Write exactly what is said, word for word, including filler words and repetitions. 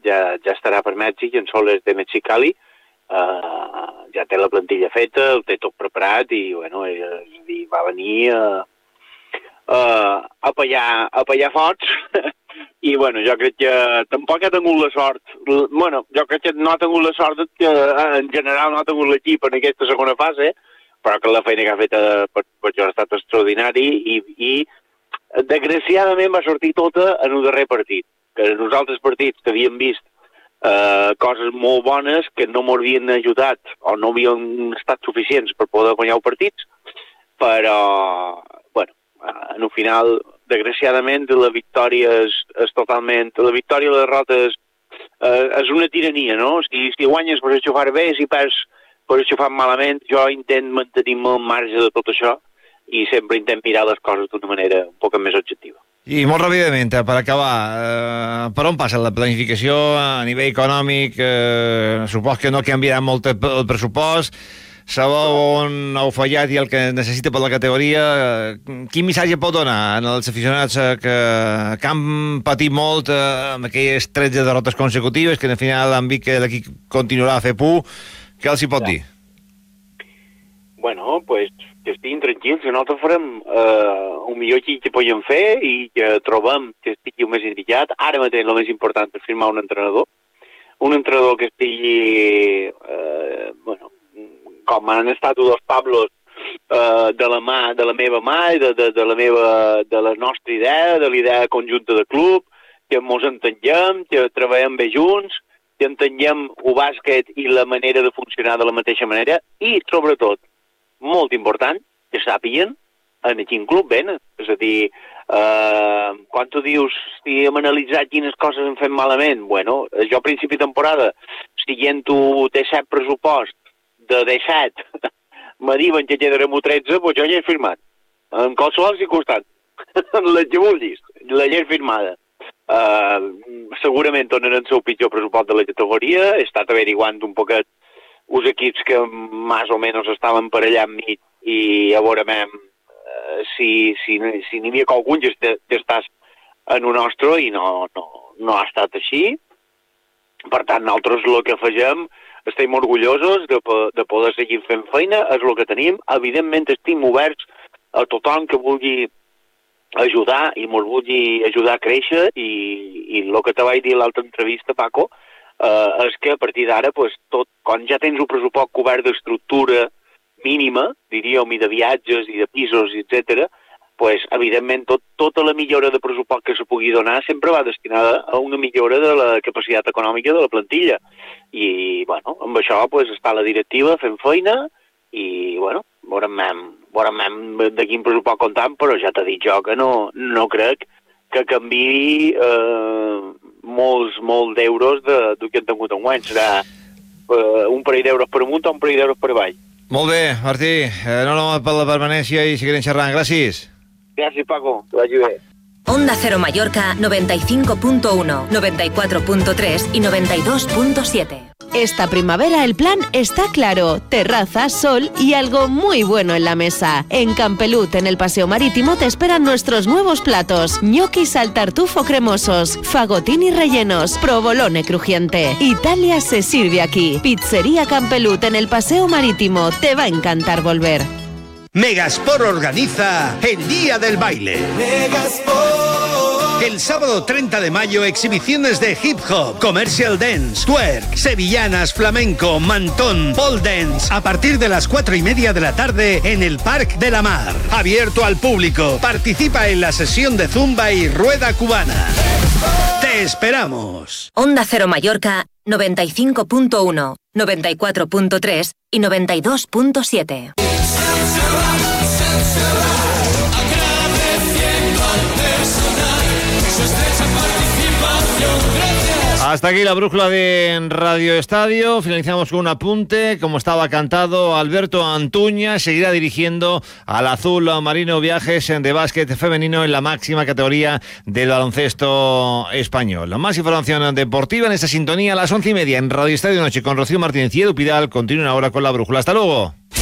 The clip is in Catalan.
ja, ja estarà per Mèxic, en Soles de Mexicali, uh, ja té la plantilla feta, el té tot preparat i, bueno, és a dir, va venir a, a, a pallar, a pallar forts i, bueno, jo crec que tampoc ha tingut la sort, bueno, jo crec que no ha tingut la sort que en general no ha tingut l'equip en aquesta segona fase, però que la feina que ha fet per, per jo ha estat extraordinari i, i desgraciadament va sortir tota en el darrer partit, que en els altres partits que havíem vist eh, coses molt bones que no m'havien ajudat o no havien estat suficients per poder guanyar els partits, però, bueno, en el final, desgraciadament, la victòria és, és totalment... La victòria i la derrota és, eh, és una tirania, no? Si, si guanyes per aixafar bé, si perds per això fan malament, jo intent mantenir-me al marge de tot això i sempre intent mirar les coses d'una manera un poc més objectiva. I molt ràpidament, per acabar, eh, per on passa la planificació a nivell econòmic? Eh, supos que no canviarà molt el pressupost, sabeu on heu fallat i el que necessita per la categoria. Quin missatge pot donar als aficionats que, que han patit molt eh, amb aquelles tretze derrotes consecutives, que al final han vist que l'equip continuarà a fer por? Què els hi pot dir? Bueno, pues que estiguin tranquils, que nosaltres farem eh, el millor que podem fer i que trobem que estigui més indicat. Ara mateix el més important és firmar un entrenador. Un entrenador que estigui, eh, bueno, com han estat els Pablos, eh, de la mà, de la meva mà i de, de, de la meva, de la nostra idea, de l'idea conjunta de club, que ens entenguem, que treballem bé junts, que entenguem el bàsquet i la manera de funcionar de la mateixa manera i, sobretot, molt important, que sàpiguen en quin club venen. És a dir, eh, quan tu dius si hem analitzat quines coses hem fet malament, bueno, jo a principi de temporada, siguent tu té set pressupost de disset, me diuen que quedarem a tretze, doncs jo ja he firmat. En qualsevol circumstant. La que vulguis, la llei firmada. Uh, segurament tornen el seu pitjor pressupost de la categoria. He estat averiguant un poquet els equips que més o menys estaven per allà enmig i a veure uh, si, si, si n'hi havia algun que estàs en un nostre i no, no, no ha estat així. Per tant, nosaltres el que afegem, estem orgullosos de, de poder seguir fent feina, és el que tenim. Evidentment estem oberts a tothom que vulgui ajudar i molt vulgui ajudar a créixer i, i el que te vaig dir a l'altra entrevista, Paco, eh, és que a partir d'ara, pues, tot, quan ja tens un pressupost cobert d'estructura mínima, diríem, i de viatges i de pisos, etcètera, pues, evidentment tot, tota la millora de pressupost que se pugui donar sempre va destinada a una millora de la capacitat econòmica de la plantilla. I, bueno, amb això pues, està la directiva fent feina i, bueno, veurem veurem de quin pressupost comptam, però ja t'he dit jo que no, no crec que canviï eh, molts, molts d'euros de, del que hem tingut en guany. Serà eh, un parell d'euros per amunt o un parell d'euros per avall. Molt bé, Martí. Eh, no, no, per la permanència i seguirem xerrant. Gràcies. Gràcies, Paco. Que vagi bé. Onda Cero Mallorca noventa y cinco punto uno, noventa y cuatro punto tres y noventa y dos punto siete. Esta primavera el plan está claro. Terraza, sol y algo muy bueno en la mesa. En Campelut, en el Paseo Marítimo, te esperan nuestros nuevos platos. Ñoquis al tartufo cremosos, fagotini rellenos, provolone crujiente. Italia se sirve aquí. Pizzería Campelut, en el Paseo Marítimo. Te va a encantar volver. Megasport organiza el Día del Baile. Megasport. El sábado treinta de mayo, exhibiciones de hip hop, commercial dance, twerk, sevillanas, flamenco, mantón, pole dance, a partir de las cuatro y media de la tarde en el Parc de la Mar. Abierto al público. Participa en la sesión de zumba y rueda cubana. ¡Te esperamos! Onda Cero Mallorca noventa y cinco punto uno, noventa y cuatro punto tres y noventa y dos punto siete. Hasta aquí la brújula de Radio Estadio. Finalizamos con un apunte. Como estaba cantado, Alberto Antuña seguirá dirigiendo al Azul Marino Viajes de básquet femenino en la máxima categoría del baloncesto español. Más información deportiva en esta sintonía a las once y media en Radio Estadio Noche con Rocío Martínez y Edu Pidal. Continúen ahora con la brújula. Hasta luego.